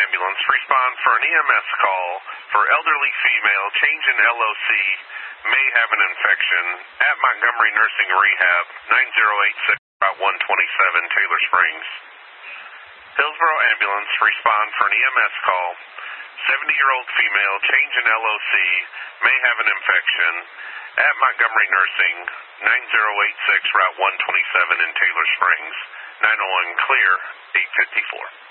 ambulance, respond for an EMS call for elderly female, change in LOC, may have an infection at Montgomery Nursing Rehab, 9086 Route 127, Taylor Springs. Hillsboro ambulance, respond for an EMS call. 70-year-old female, change in LOC, may have an infection at Montgomery Nursing, 9086 Route 127 in Taylor Springs. 901 clear, 854.